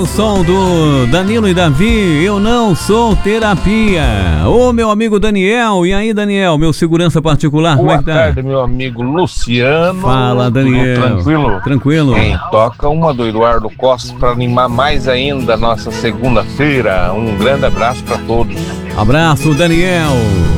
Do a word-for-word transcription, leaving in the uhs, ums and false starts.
som do Danilo e Davi, Eu Não Sou Terapia. Ô, meu amigo Daniel, e aí, Daniel, meu segurança particular, Boa como é que tá? Boa tarde, meu amigo Luciano. Fala, Daniel. Tudo tranquilo? Tranquilo. Quem toca uma do Eduardo Costa para animar mais ainda a nossa segunda-feira. Um grande abraço para todos. Abraço, Daniel.